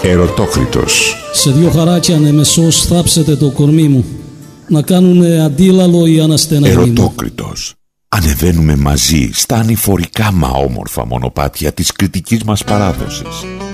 Ερωτόκριτος. Σε δύο χαράκια νεμεσός θάψετε το κορμί μου, να κάνουνε αντίλαλο οι αναστεναγμοί μου. Ερωτόκριτος. Ανεβαίνουμε μαζί στα ανηφορικά μα όμορφα μονοπάτια της κριτικής μας παράδοσης.